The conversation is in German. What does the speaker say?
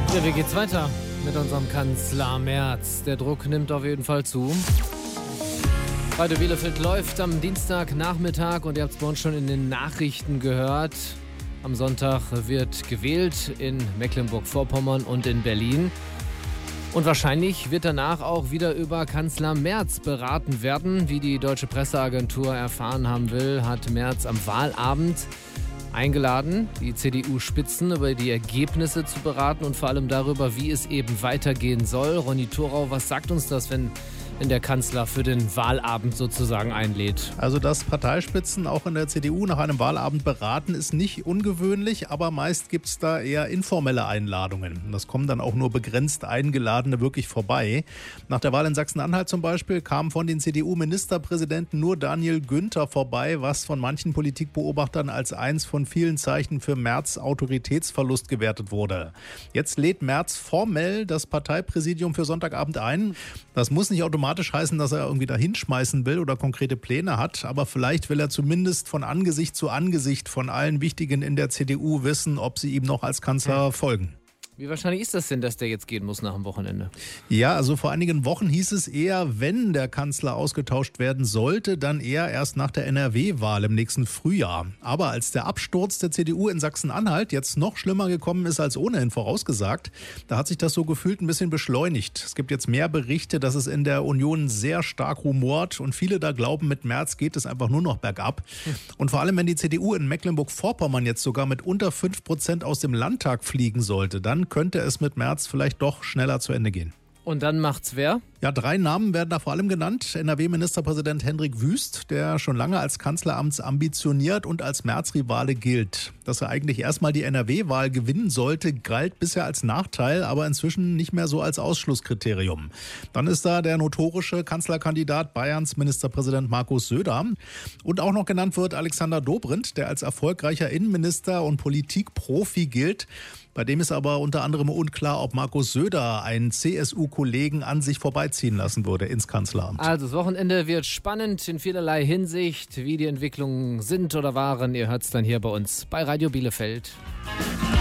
Ja, wie geht's weiter mit unserem Kanzler Merz? Der Druck nimmt auf jeden Fall zu. Radio Bielefeld läuft am Dienstagnachmittag und ihr habt es bei uns schon in den Nachrichten gehört. Am Sonntag wird gewählt in Mecklenburg-Vorpommern und in Berlin. Und wahrscheinlich wird danach auch wieder über Kanzler Merz beraten werden. Wie die Deutsche Presseagentur erfahren haben will, hat Merz am Wahlabend eingeladen, die CDU-Spitzen über die Ergebnisse zu beraten und vor allem darüber, wie es eben weitergehen soll. Ronny Thorau, was sagt uns das, wenn der Kanzler für den Wahlabend sozusagen einlädt? Also, dass Parteispitzen auch in der CDU nach einem Wahlabend beraten, ist nicht ungewöhnlich, aber meist gibt es da eher informelle Einladungen. Das kommen dann auch nur begrenzt Eingeladene wirklich vorbei. Nach der Wahl in Sachsen-Anhalt zum Beispiel kam von den CDU-Ministerpräsidenten nur Daniel Günther vorbei, was von manchen Politikbeobachtern als eins von vielen Zeichen für Merz' Autoritätsverlust gewertet wurde. Jetzt lädt Merz formell das Parteipräsidium für Sonntagabend ein. Das muss nicht automatisch heißen, dass er irgendwie da hinschmeißen will oder konkrete Pläne hat, aber vielleicht will er zumindest von Angesicht zu Angesicht von allen Wichtigen in der CDU wissen, ob sie ihm noch als Kanzler folgen. Wie wahrscheinlich ist das denn, dass der jetzt gehen muss nach dem Wochenende? Ja, also vor einigen Wochen hieß es eher, wenn der Kanzler ausgetauscht werden sollte, dann eher erst nach der NRW-Wahl im nächsten Frühjahr. Aber als der Absturz der CDU in Sachsen-Anhalt jetzt noch schlimmer gekommen ist als ohnehin vorausgesagt, da hat sich das so gefühlt ein bisschen beschleunigt. Es gibt jetzt mehr Berichte, dass es in der Union sehr stark rumort und viele da glauben, mit Merz geht es einfach nur noch bergab. Und vor allem, wenn die CDU in Mecklenburg-Vorpommern jetzt sogar mit unter 5% aus dem Landtag fliegen sollte, dann könnte es mit Merz vielleicht doch schneller zu Ende gehen. Und dann macht's wer? Ja, 3 Namen werden da vor allem genannt. NRW-Ministerpräsident Hendrik Wüst, der schon lange als Kanzleramts ambitioniert und als Merz-Rivale gilt. Dass er eigentlich erstmal die NRW-Wahl gewinnen sollte, galt bisher als Nachteil, aber inzwischen nicht mehr so als Ausschlusskriterium. Dann ist da der notorische Kanzlerkandidat Bayerns Ministerpräsident Markus Söder. Und auch noch genannt wird Alexander Dobrindt, der als erfolgreicher Innenminister und Politikprofi gilt. Bei dem ist aber unter anderem unklar, ob Markus Söder einen CSU-Kollegen an sich vorbeiziehen lassen würde ins Kanzleramt. Also das Wochenende wird spannend in vielerlei Hinsicht. Wie die Entwicklungen sind oder waren, ihr hört es dann hier bei uns bei Radio Bielefeld.